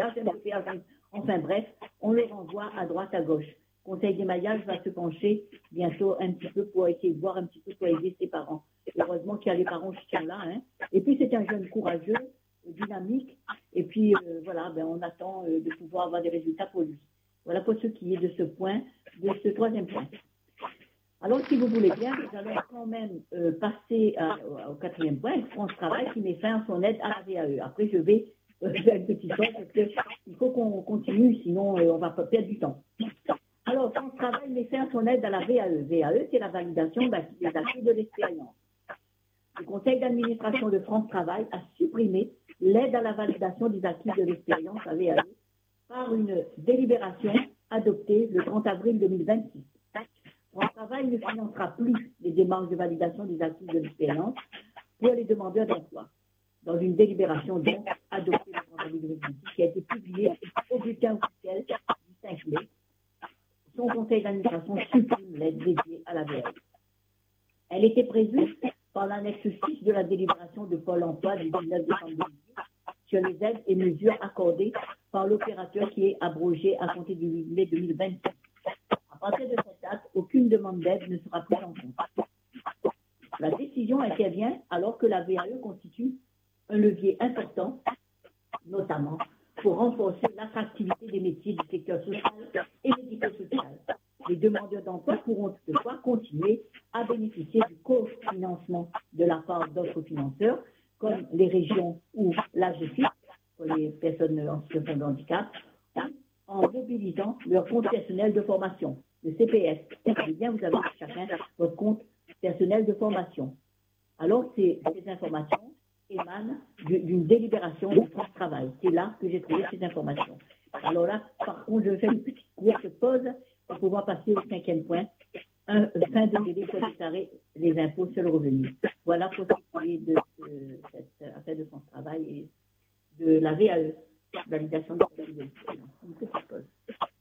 péage, un péage. Enfin bref, on le renvoie à droite, à gauche. Le conseil d'émaillage va se pencher bientôt un petit peu pour essayer de voir un petit peu pour aider ses parents. Heureusement qu'il y a les parents qui sont là. Hein. Et puis c'est un jeune courageux, dynamique. Et puis voilà, on attend de pouvoir avoir des résultats pour lui. Voilà pour ce qui est de ce point, de ce troisième point. Alors, si vous voulez bien, nous allons quand même passer au quatrième point, France Travail qui met fin à son aide à la VAE. Après, je vais faire une petite chose parce qu'il faut qu'on continue, sinon on va pas perdre du temps. Alors, France Travail met fin à son aide à la VAE. VAE, c'est la validation des acquis de l'expérience. Le conseil d'administration de France Travail a supprimé l'aide à la validation des acquis de l'expérience à VAE par une délibération adoptée le 30 avril 2026. France Travail ne financera plus les démarches de validation des acquis de l'expérience pour les demandeurs d'emploi. Dans une délibération donc adoptée le 30 avril 2026 qui a été publiée au bulletin officiel du 5 mai, son conseil d'administration supprime l'aide dédiée à la VAE. Elle était prévue par l'annexe 6 de la délibération de Pôle emploi du 19 décembre 2018 sur les aides et mesures accordées par l'opérateur qui est abrogé à compter du 8 mai 2026. À partir de cette date, aucune demande d'aide ne sera prise en compte. La décision intervient alors que la VAE constitue un levier important, notamment pour renforcer l'attractivité des métiers du secteur social et médico-social. Les demandeurs d'emploi pourront toutefois continuer à bénéficier du cofinancement de la part d'autres financeurs, comme les régions ou l'AGEFIP, pour les personnes en situation de handicap, en mobilisant leur compte personnel de formation, le CPF. Eh bien, vous avez chacun votre compte personnel de formation. Alors, ces informations émanent d'une délibération de France Travail. C'est là que j'ai trouvé ces informations. Alors là, par contre, je fais une petite courte pause pour pouvoir passer au cinquième point. Fin de délai pour déclarer les impôts sur le revenu. Voilà pour ce qui est de cette affaire de France Travail et de la VAE, validation de la une petite pause.